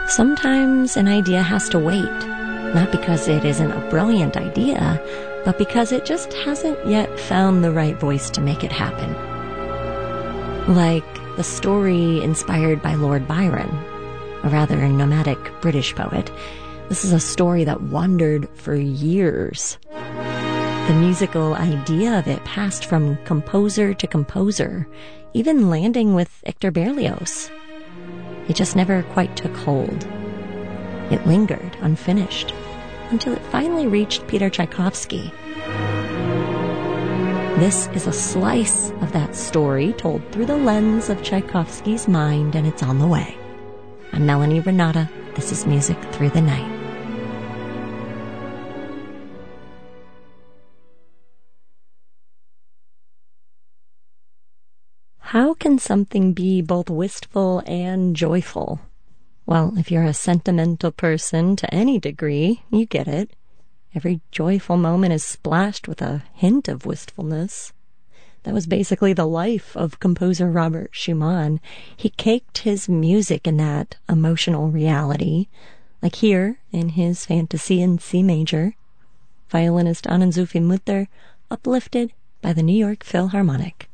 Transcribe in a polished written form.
Sometimes an idea has to wait, not because it isn't a brilliant idea, but because it just hasn't yet found the right voice to make it happen. Like the story inspired by Lord Byron, a rather nomadic British poet. This is a story that wandered for years. The musical idea of it passed from composer to composer, even landing with Hector Berlioz. It just never quite took hold. It lingered unfinished until it finally reached Peter Tchaikovsky. This is a slice of that story told through the lens of Tchaikovsky's mind, and it's on the way. I'm Melanie Renata. This is Music Through the Night. How can something be both wistful and joyful? Well, if you're a sentimental person to any degree, you get it. Every joyful moment is splashed with a hint of wistfulness. That was basically the life of composer Robert Schumann. He caked his music in that emotional reality, like here in his Fantasy in C major. Violinist Anand Zufimuther, uplifted by the New York Philharmonic.